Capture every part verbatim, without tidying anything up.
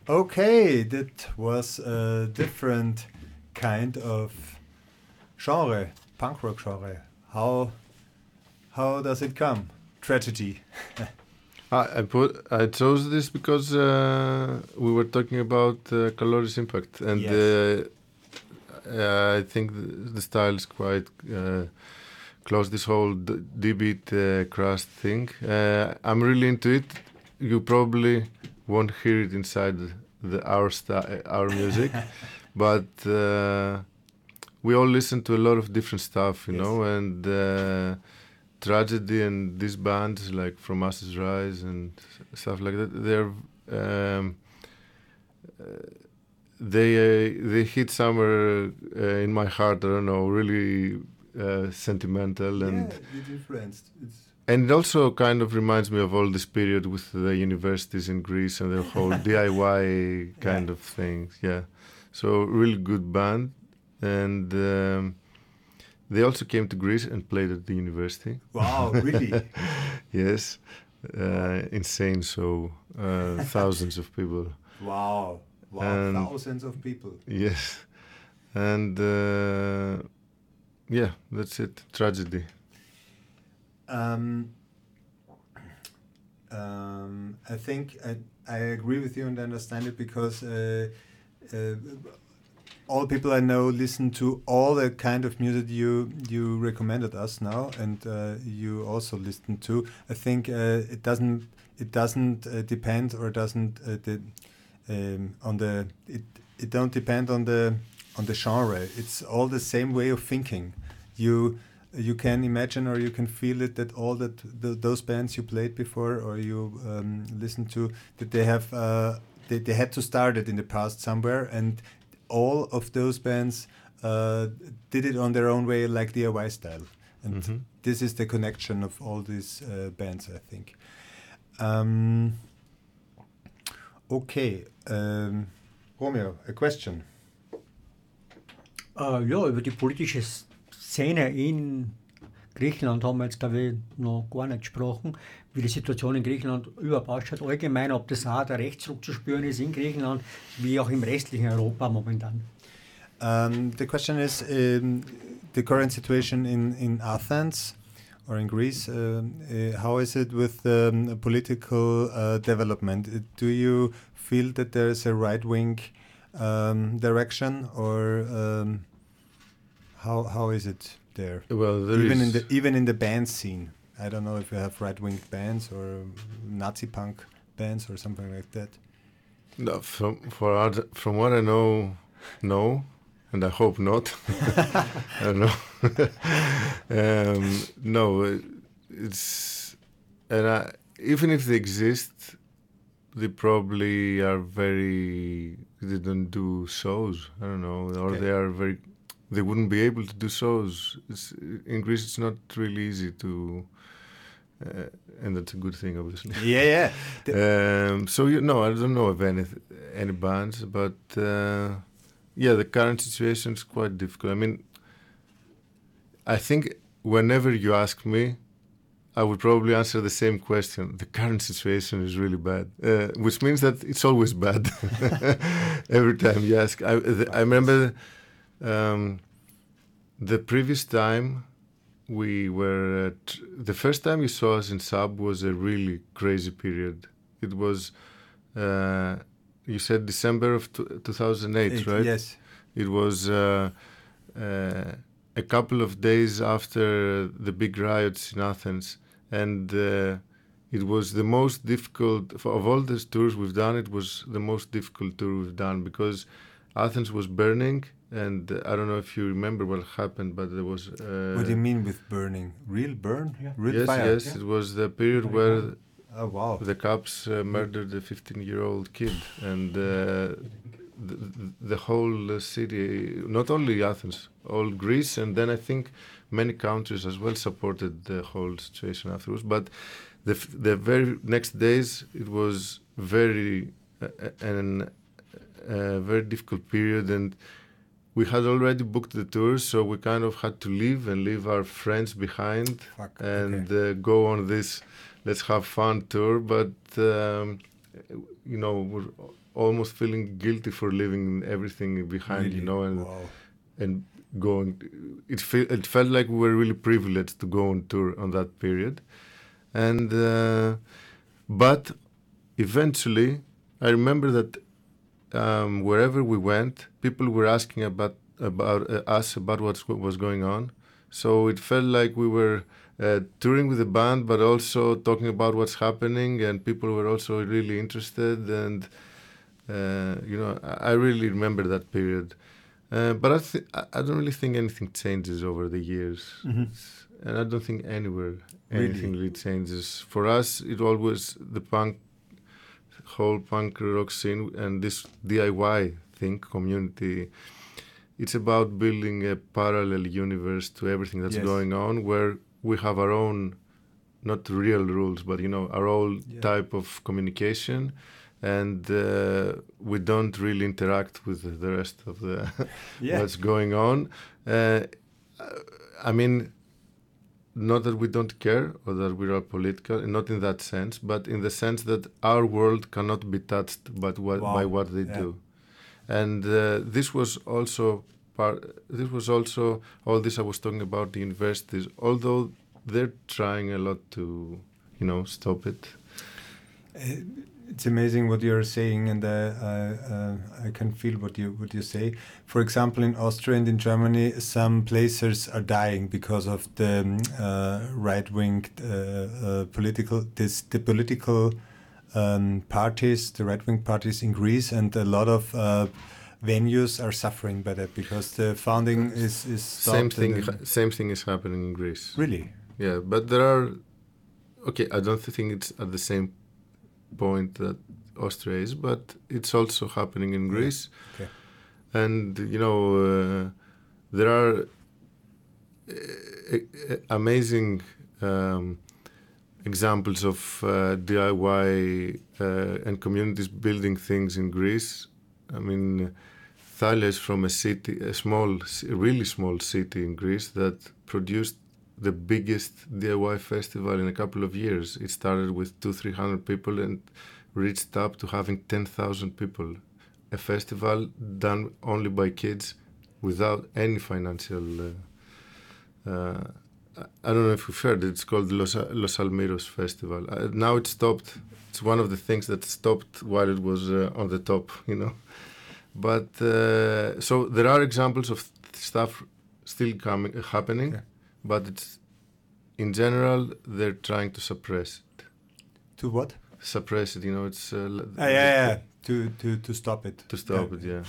Okay, that was a different kind of genre, punk rock genre. How how does it come? Tragedy. I, I put I chose this because uh, we were talking about uh, Caloris Impact, and Yes. uh, uh, I think the, the style is quite uh, close. This whole d- D-beat uh, crust thing. Uh, I'm really into it. You probably won't hear it inside the our sti- our music, but uh, we all listen to a lot of different stuff, you Yes. know, and. Uh, Tragedy and these bands like From Ashes Rise and stuff like that, they're um, uh, they uh, they hit somewhere uh, in my heart. I don't know, really uh, sentimental, and yeah, it influenced. It's and it also kind of reminds me of all this period with the universities in Greece and the whole D I Y kind Yeah. of thing. Yeah, so really good band, and. Um, They also came to Greece and played at the university. Wow, really? Yes, uh, insane show, uh, thousands of people. Wow. Wow, And thousands of people. yes, and uh, yeah, that's it. Tragedy. Um, um, I think I, I agree with you and understand it because uh, uh, all people I know listen to all the kind of music you you recommended us now, and uh, you also listen to. I think uh, it doesn't it doesn't uh, depend or doesn't uh, the, um, on the it it don't depend on the on the genre. It's all the same way of thinking. You you can imagine or you can feel it that all that the, those bands you played before or you um, listened to, that they have uh, they, they had to start it in the past somewhere, and all of those bands uh, did it on their own way, like D I Y style. And Mhm. this is the connection of all these uh, bands, I think. Um, okay, um, Romeo, a question. Äh, ja, über die politische Szene in Griechenland haben wir jetzt, glaube ich, noch gar nicht gesprochen, wie die Situation in Griechenland überhaupt ausschaut, allgemein, ob das auch der Rechtsruck zu spüren ist in Griechenland, wie auch im restlichen Europa momentan. Um, the question is um, the current situation in, in Athens or in Greece. Um, uh, how is it with um, political uh, development? Uh, Do you feel that there is a right-wing um, direction, or um, how how is it there? Well, there even is in the even in the band scene. I don't know if you have right-wing bands or Nazi punk bands or something like that. no, from for other, from what I know, no, and I hope not. I don't know. um, no, it's and I, even if they exist, they probably are very. They don't do shows. I don't know, or Okay. they are very. They wouldn't be able to do shows. It's, in Greece, it's not really easy to, uh, and that's a good thing, obviously. Yeah, yeah. um, so you know, I don't know of any any bands, but uh, yeah, the current situation is quite difficult. I mean, I think whenever you ask me, I would probably answer the same question. The current situation is really bad, uh, which means that it's always bad. Every time you ask, I, the, I remember um, the previous time we were at, the first time you saw us in Sub was a really crazy period. It was, uh, you said December of two thousand eight, Eight, right? yes. It was uh, uh, a couple of days after the big riots in Athens, and uh, it was the most difficult for, of all the tours we've done. It was the most difficult tour we've done because Athens was burning, and uh, I don't know if you remember what happened, but there was. Uh, What do you mean with burning? Real burn? Yeah. Real yes, fire? yes, Yeah. it was the period Very where fun. Oh, wow. the cops uh, murdered a fifteen-year-old kid, and uh, the, the whole uh, city, not only Athens, all Greece, and then I think many countries as well supported the whole situation afterwards. But the f- the very next days, it was very uh, an a very difficult period, and we had already booked the tours, so we kind of had to leave and leave our friends behind Fuck. and Okay. uh, go on this let's have fun tour. But um, you know, were almost feeling guilty for leaving everything behind, Really? you know, and Wow. and going. It fe- it felt like we were really privileged to go on tour on that period, and uh, but eventually, I remember that um, wherever we went, people were asking about about uh, us about what was going on. So it felt like we were uh, touring with the band, but also talking about what's happening, and people were also really interested. And uh, you know, I, I really remember that period. Uh, but I, th- I I don't really think anything changes over the years, It's- and I don't think anywhere anything Really? really changes. For us, it always the punk whole punk rock scene and this D I Y thing, community. It's about building a parallel universe to everything that's Yes. going on, where we have our own, not real rules, but you know, our own Yeah. type of communication, and uh, we don't really interact with the rest of the Yeah. what's going on. Uh, I mean, not that we don't care or that we are political, not in that sense, but in the sense that our world cannot be touched by what, Wow. by what they Yeah. do. And uh, this was also part. This was also all this I was talking about the universities. Although they're trying a lot to, you know, stop it. Uh, It's amazing what you're saying, and uh, uh, uh, I can feel what you what you say. For example, in Austria and in Germany, some places are dying because of the um, uh, right-wing uh, uh, political this the political um, parties, the right-wing parties in Greece, and a lot of uh, venues are suffering by that because the founding is is stopped. Same thing. and ha- then- Same thing is happening in Greece. Really? Yeah, but there are. Okay, I don't think it's at the same point that Austria is, but it's also happening in Greece. Okay. And you know, uh, there are uh, uh, amazing um, examples of uh, D I Y uh, and communities building things in Greece. I mean, Thalia is from a city, a small, a really small city in Greece that produced the biggest D I Y festival in a couple of years. It started with two, three hundred people and reached up to having ten thousand people. A festival done only by kids, without any financial. Uh, uh, I don't know if you've heard. It's called Los, Los Almiros Festival. Uh, now it's stopped. It's one of the things that stopped while it was uh, on the top. You know, but uh, so there are examples of stuff still coming, happening. Okay. But it's, in general, they're trying to suppress it. To what? Suppress it, you know, it's... Uh, Ah, yeah, yeah. To to to stop it. To stop Yeah. it, yeah.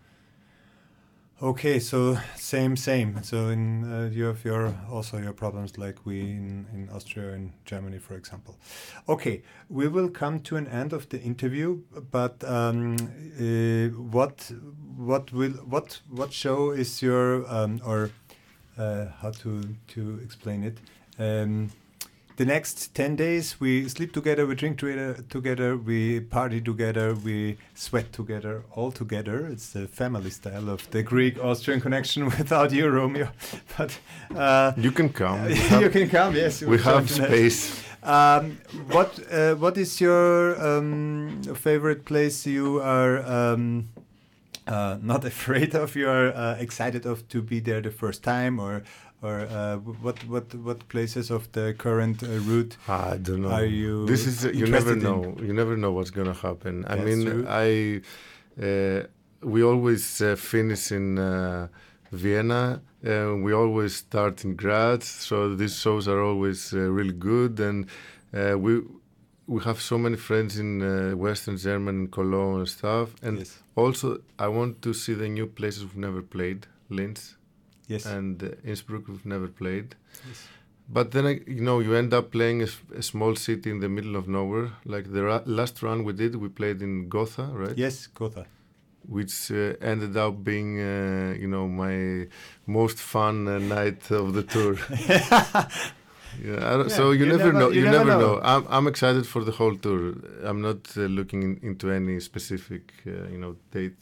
Okay, so same, same. So in uh, you have your also your problems like we in, in Austria and Germany, for example. Okay, we will come to an end of the interview, but um, uh, what what will what what show is your um, or uh, how to to explain it? Um, the next ten days we sleep together, we drink together, together, we party together, we sweat together, all together. It's the family style of the Greek-Austrian connection without you, Romeo. But uh, You can come. We you have, can come, yes. we have tonight. space. Um, what uh, what is your um, favorite place you are um, uh, not afraid of? You are uh, excited of to be there the first time, or or uh, what what what places of the current uh, route I don't know. are you? This is uh, you never interested in? know. You never know what's gonna happen. I That's mean, true. I uh, we always uh, finish in uh, Vienna. Uh, we always start in Graz, so these shows are always uh, really good, and uh, we we have so many friends in uh, Western Germany, Cologne and stuff. And Yes. also, I want to see the new places we've never played, Linz Yes. and uh, Innsbruck we've never played. Yes. But then, I- you know, you end up playing a, s- a small city in the middle of nowhere. Like the ra- last run we did, we played in Gotha, right? Yes, Gotha. Which uh, ended up being, uh, you know, my most fun uh, night of the tour. Yeah, I don't, Yeah, so you, you never, never- know. you You, never never know. know. I'm I'm excited for the whole tour. I'm not uh, looking in, into any specific, uh, you know, date.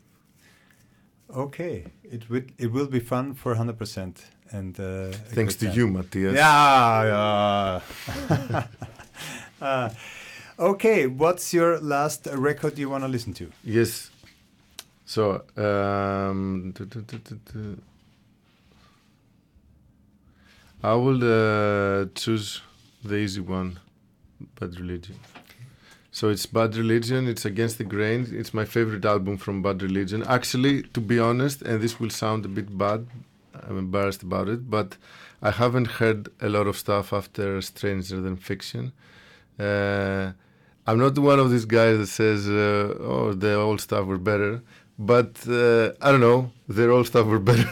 Okay, it will it will be fun for one hundred percent. And uh, a Thanks good to time. you, Matthias. Yeah, yeah. uh, Okay, what's your last record you want to listen to? Yes. So, um, tu- tu- tu- tu- tu. I will uh, choose the easy one, Bad Religion. So it's Bad Religion, it's Against the Grain. It's my favorite album from Bad Religion. Actually, to be honest, and this will sound a bit bad, I'm embarrassed about it, but I haven't heard a lot of stuff after Stranger Than Fiction. Uh, I'm not one of these guys that says, uh, oh, the old stuff were better. But uh, I don't know, their old stuff were better.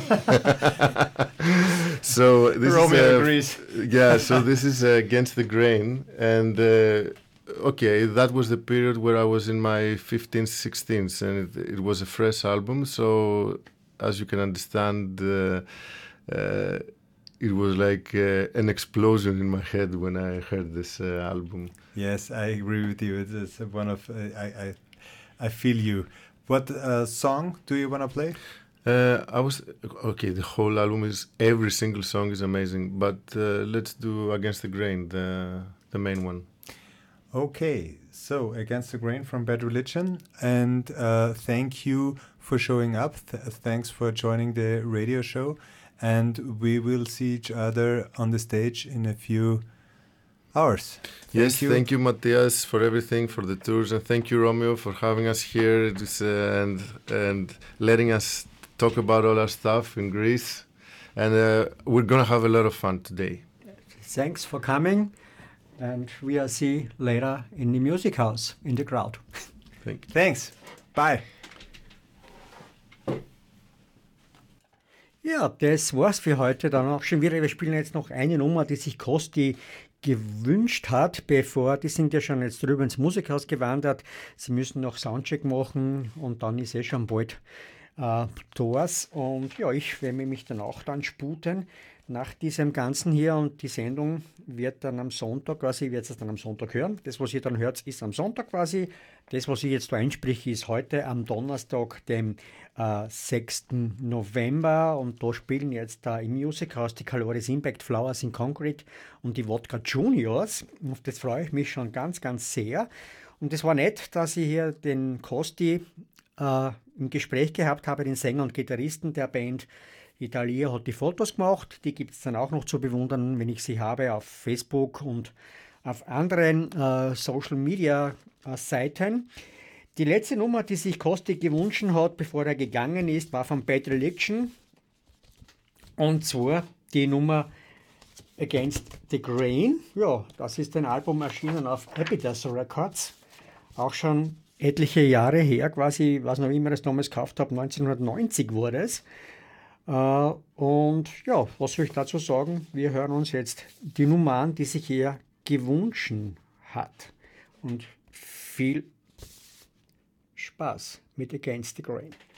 So this Romeo is uh, agrees. yeah. So this is uh, Against the Grain, and uh, okay, that was the period where I was in my fifteenth, sixteenth, and it, it was a fresh album. So as you can understand, uh, uh, it was like uh, an explosion in my head when I heard this uh, album. Yes, I agree with you. It's, it's one of uh, I, I I feel you. What uh, song do you want to play? Uh, I was okay. The whole album is every single song is amazing, but uh, let's do Against the Grain, the the main one. Okay, so Against the Grain from Bad Religion, and uh, thank you for showing up. Th- thanks for joining the radio show, and we will see each other on the stage in a few hours. Thank yes, you. thank you, Matthias, for everything, for the tours, and thank you, Romeo, for having us here just, uh, and and letting us talk about all our stuff in Greece. And uh, we're gonna have a lot of fun today. Thanks for coming, and we'll see later in the music house in the crowd. Thank you. Thanks. Bye. Ja, das war's für heute dann auch schon wieder. Wir spielen jetzt noch eine Nummer, die sich Kosti gewünscht hat, bevor, die sind ja schon jetzt drüber ins Musikhaus gewandert. Sie müssen noch Soundcheck machen und dann ist eh schon bald äh, Tors. Und ja, ich werde mich dann auch dann sputen nach diesem Ganzen hier, und die Sendung wird dann am Sonntag quasi, ihr werdet es dann am Sonntag hören. Das, was ihr dann hört, ist am Sonntag quasi. Das, was ich jetzt da einspreche, ist heute am Donnerstag, dem äh, sechsten November, und da spielen jetzt da im Music House die Caloris Impact, Flowers in Concrete und die Wodka Juniors. Auf das freue ich mich schon ganz, ganz sehr. Und es war nett, dass ich hier den Kosti äh, im Gespräch gehabt habe, den Sänger und Gitarristen der Band. Italia hat die Fotos gemacht, die gibt es dann auch noch zu bewundern, wenn ich sie habe, auf Facebook und auf anderen äh, Social Media äh, Seiten. Die letzte Nummer, die sich Kosti gewünscht hat, bevor er gegangen ist, war von Bad Religion, und zwar die Nummer Against the Grain. Ja, das ist ein Album erschienen auf Epitaph Records, auch schon etliche Jahre her, quasi, ich weiß noch, wie ich mir das damals gekauft habe, neunzehnhundertneunzig war das. Uh, und ja, was soll ich dazu sagen? Wir hören uns jetzt die Nummer an, die sich er gewünscht hat. Und viel Spaß mit Against the Grain.